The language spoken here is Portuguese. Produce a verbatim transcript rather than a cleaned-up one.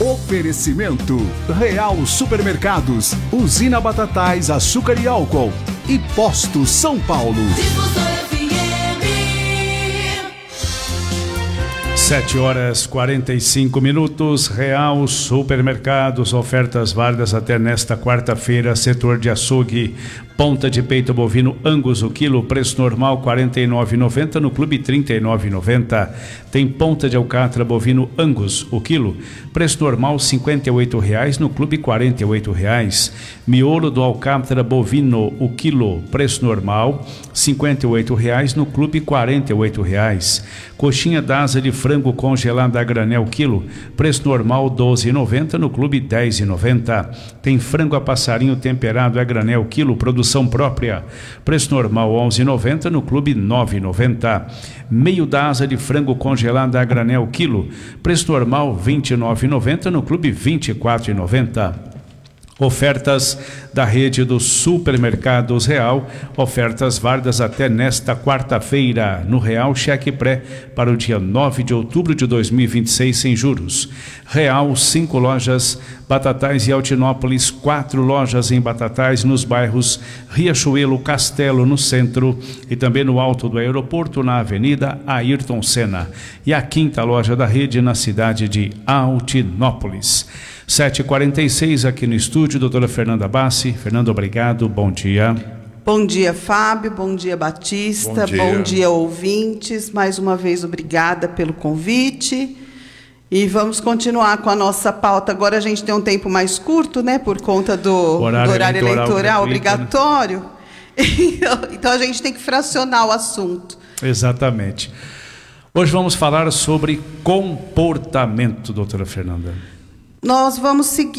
Oferecimento Real Supermercados, Usina Batatais, Açúcar e Álcool e Posto São Paulo. Sete horas quarenta e cinco minutos. Real Supermercados, ofertas válidas até nesta quarta-feira. Setor de açougue, ponta de peito bovino Angus, o quilo, preço normal quarenta e nove reais e noventa centavos, no clube trinta e nove reais e noventa centavos. Tem ponta de alcatra bovino Angus, o quilo, preço normal cinquenta e oito reais, no clube quarenta e oito reais. Miolo do alcatra bovino, o quilo, preço normal cinquenta e oito reais, no clube quarenta e oito reais. Coxinha da asa de frango congelada a granel quilo, preço normal doze reais e noventa centavos, no clube dez reais e noventa centavos. Tem frango a passarinho temperado a granel quilo, produção própria, preço normal onze reais e noventa centavos, no clube nove reais e noventa centavos. Meio da asa de frango congelada a granel quilo, preço normal vinte e nove reais e noventa centavos, no clube vinte e quatro reais e noventa centavos. Ofertas da rede dos supermercados Real, ofertas válidas até nesta quarta-feira. No Real, cheque pré para o dia nove de outubro de dois mil e vinte e seis sem juros. Real, cinco lojas, Batatais e Altinópolis, quatro lojas em Batatais, nos bairros Riachuelo, Castelo, no centro, e também no alto do aeroporto, na Avenida Ayrton Senna. E a quinta loja da rede na cidade de Altinópolis. sete e quarenta e seis aqui no estúdio, doutora Fernanda Bassi. Fernanda, obrigado, bom dia. Bom dia, Fábio, bom dia, Batista, bom dia, bom dia, ouvintes. Mais uma vez, obrigada pelo convite. E vamos continuar com a nossa pauta. Agora a gente tem um tempo mais curto, né, por conta do horário, do horário eleitoral, eleitoral obrigatório. Né? Então a gente tem que fracionar o assunto. Exatamente. Hoje vamos falar sobre comportamento, doutora Fernanda. Nós vamos seguir